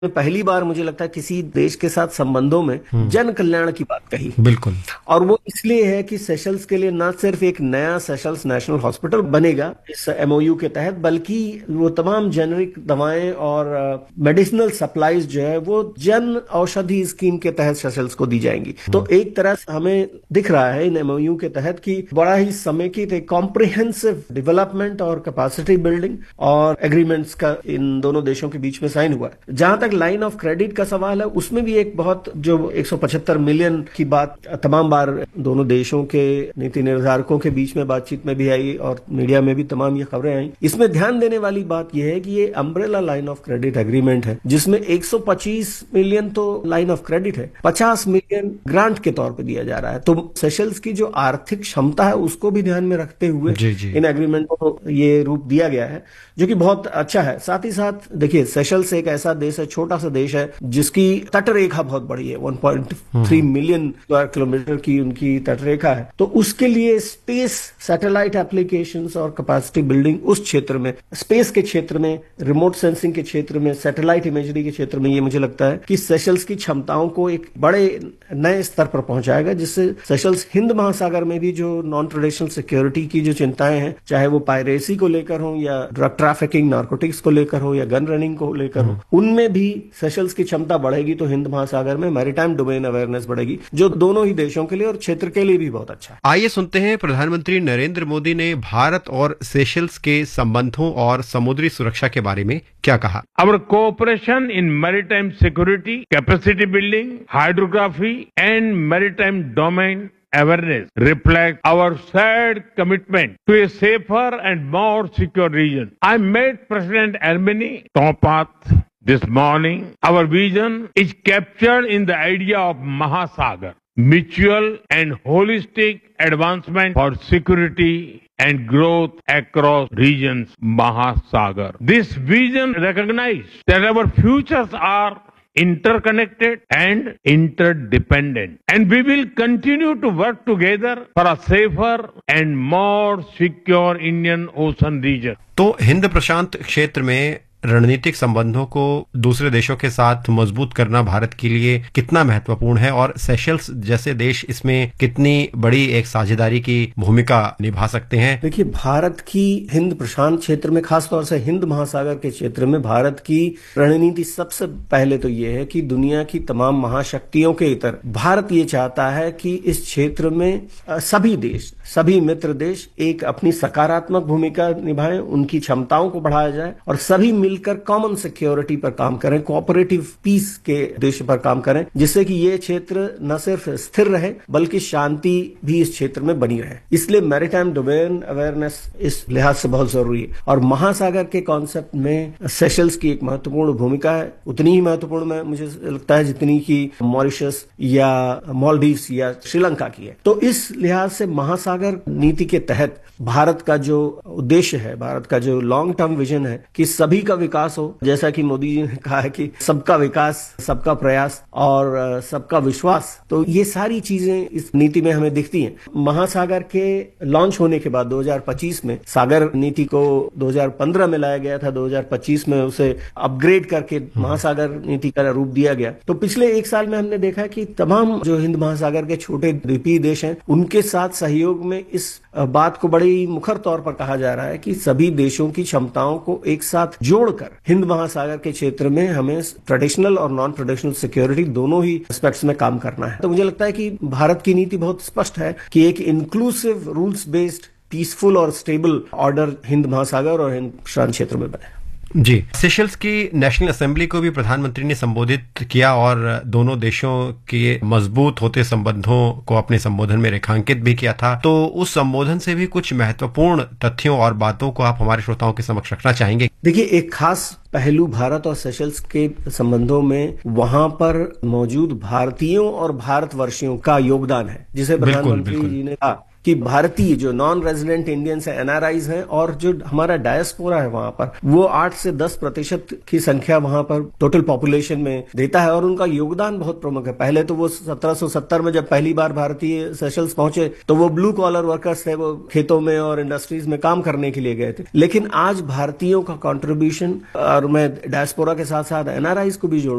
पहली बार मुझे लगता है किसी देश के साथ संबंधों में जन कल्याण की बात कही। बिल्कुल। और वो इसलिए है कि सेशल्स के लिए न सिर्फ एक नया सेशल्स नेशनल हॉस्पिटल बनेगा इस एमओयू के तहत, बल्कि वो तमाम जेनरिक दवाएं और मेडिसिनल सप्लाईज जो है वो जन औषधि स्कीम के तहत सेशल्स को दी जाएंगी। तो एक तरह से हमें दिख रहा है इन एमओयू के तहत कि बड़ा ही समेकित एक कॉम्प्रिहेंसिव डेवलपमेंट और कैपेसिटी बिल्डिंग और एग्रीमेंट्स का इन दोनों देशों के बीच में साइन हुआ है। जहां तक लाइन ऑफ क्रेडिट का सवाल है, उसमें भी एक बहुत जो 175 मिलियन की बात तमाम बार दोनों देशों के नीति निर्धारकों के बीच में बातचीत में भी आई और मीडिया में भी तमाम ये खबरें आई। इसमें ध्यान देने वाली बात यह है कि ये umbrella line of credit agreement है, जिसमें 125 मिलियन तो लाइन ऑफ क्रेडिट है, 50 मिलियन ग्रांट के तौर पर दिया जा रहा है। तो सेशल्स की जो आर्थिक क्षमता है उसको भी ध्यान में रखते हुए इन एग्रीमेंट को ये रूप दिया गया है, जो कि बहुत अच्छा है। साथ ही साथ देखिए, सेशल्स एक ऐसा देश है, छोटा सा देश है, जिसकी तटरेखा बहुत बड़ी है, 1.3 मिलियन स्क्वायर किलोमीटर की उनकी तटरेखा है। तो उसके लिए स्पेस सैटेलाइट एप्लीकेशंस और कैपेसिटी बिल्डिंग उस क्षेत्र में, स्पेस के क्षेत्र में, रिमोट सेंसिंग के क्षेत्र में, सैटेलाइट इमेजरी के क्षेत्र में, ये मुझे लगता है कि सेशल्स की क्षमताओं को एक बड़े नए स्तर पर पहुंचाएगा, जिससे सेशल्स हिंद महासागर में भी जो नॉन ट्रेडिशनल सिक्योरिटी की जो चिंताएं हैं, चाहे वो पायरेसी को लेकर हो या ड्रग ट्रैफिकिंग नार्कोटिक्स को लेकर हो या गन रनिंग को लेकर हो, उनमें भी सेशल्स की क्षमता बढ़ेगी तो हिंद महासागर में मैरीटाइम डोमेन अवेयरनेस बढ़ेगी, जो दोनों ही देशों के लिए और क्षेत्र के लिए भी बहुत अच्छा है। आइए सुनते हैं प्रधानमंत्री नरेंद्र मोदी ने भारत और सेशल्स के संबंधों और समुद्री सुरक्षा के बारे में क्या कहा। Our cooperation in maritime security, capacity building, hydrography and maritime domain awareness reflect our shared commitment to a safer and more secure region. I met President Ermeni Topat this morning. Our vision is captured in the idea of Mahasagar, mutual and holistic advancement for security and growth across regions Mahasagar. This vision recognizes that our futures are interconnected and interdependent, and we will continue to work together for a safer and more secure Indian Ocean region. तो हिंद प्रशांत क्षेत्र में रणनीतिक संबंधों को दूसरे देशों के साथ मजबूत करना भारत के लिए कितना महत्वपूर्ण है और सेशल्स जैसे देश इसमें कितनी बड़ी एक साझेदारी की भूमिका निभा सकते हैं। देखिए, भारत की हिंद प्रशांत क्षेत्र में, खासतौर से हिंद महासागर के क्षेत्र में भारत की रणनीति सबसे पहले तो ये है कि दुनिया की तमाम महाशक्तियों के इतर भारत ये चाहता है कि इस क्षेत्र में सभी देश, सभी मित्र देश एक अपनी सकारात्मक भूमिका निभाएं, उनकी क्षमताओं को बढ़ाया जाए और सभी मिलकर कॉमन सिक्योरिटी पर काम करें, कोऑपरेटिव पीस के उद्देश्य पर काम करें, जिससे कि ये क्षेत्र न सिर्फ स्थिर रहे बल्कि शांति भी इस क्षेत्र में बनी रहे। इसलिए मैरीटाइम डोमेन अवेयरनेस इस लिहाज से बहुत जरूरी है और महासागर के कॉन्सेप्ट में सेशल्स की एक महत्वपूर्ण भूमिका है, उतनी ही महत्वपूर्ण मुझे लगता है जितनी की मॉरिशस या मालदीव्स या श्रीलंका की है। तो इस लिहाज से महासागर नीति के तहत भारत का जो उद्देश्य है, भारत का जो लॉन्ग टर्म विजन है कि सभी का विकास हो, जैसा कि मोदी जी ने कहा है कि सबका विकास, सबका प्रयास और सबका विश्वास, तो ये सारी चीजें इस नीति में हमें दिखती हैं। महासागर के लॉन्च होने के बाद 2025 में सागर नीति को 2015 में लाया गया था, 2025 में उसे अपग्रेड करके महासागर नीति का रूप दिया गया। तो पिछले एक साल में हमने देखा कि तमाम जो हिंद महासागर के छोटे द्वीपीय देश हैं, उनके साथ सहयोग में इस बात को बड़ी मुखर तौर पर कहा जा रहा है कि सभी देशों की क्षमताओं को एक साथ जोड़कर हिंद महासागर के क्षेत्र में हमें ट्रेडिशनल और नॉन ट्रेडिशनल सिक्योरिटी दोनों ही एस्पेक्ट्स में काम करना है। तो मुझे लगता है कि भारत की नीति बहुत स्पष्ट है कि एक इंक्लूसिव, रूल्स बेस्ड, पीसफुल और स्टेबल ऑर्डर हिंद महासागर और हिंद प्रशांत क्षेत्र में बने। जी, सेशल्स की नेशनल असेंबली को भी प्रधानमंत्री ने संबोधित किया और दोनों देशों के मजबूत होते संबंधों को अपने संबोधन में रेखांकित भी किया था। तो उस संबोधन से भी कुछ महत्वपूर्ण तथ्यों और बातों को आप हमारे श्रोताओं के समक्ष रखना चाहेंगे। देखिए, एक खास पहलू भारत और सेशल्स के संबंधों में वहां पर मौजूद भारतीयों और भारतवर्षियों का योगदान है, जिसे प्रधानमंत्री जी ने कहा कि भारतीय जो नॉन रेजिडेंट इंडियंस है, एनआरआईज हैं, और जो हमारा डायस्पोरा है वहां पर, वो 8 से 10% की संख्या वहां पर टोटल पॉपुलेशन में देता है और उनका योगदान बहुत प्रमुख है। पहले तो वो 1770 में जब पहली बार भारतीय सेशल्स पहुंचे तो वो ब्लू कॉलर वर्कर्स थे, वो खेतों में और इंडस्ट्रीज में काम करने के लिए गए थे। लेकिन आज भारतीयों का कंट्रीब्यूशन, और मैं डायस्पोरा के साथ साथ एनआरआईज को भी जोड़ूं,